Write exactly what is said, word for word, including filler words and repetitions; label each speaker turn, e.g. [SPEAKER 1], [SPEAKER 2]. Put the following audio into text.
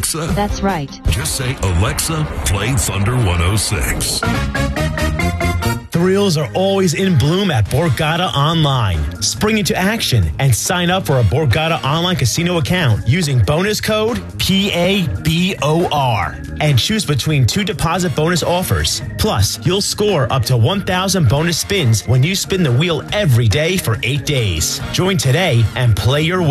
[SPEAKER 1] Alexa?
[SPEAKER 2] That's right.
[SPEAKER 1] Just say, Alexa, play Thunder one oh six.
[SPEAKER 3] Thrills are always in bloom at Borgata Online. Spring into action and sign up for a Borgata Online casino account using bonus code P A B O R and choose between two deposit bonus offers. Plus, you'll score up to one thousand bonus spins when you spin the wheel every day for eight days. Join today and play your way.